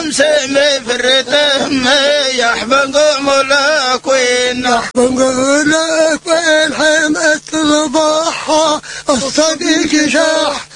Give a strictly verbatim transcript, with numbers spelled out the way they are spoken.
سمي فرتم يحبن ملك وين يحبن ملك وين حمت البحر الصديق شاح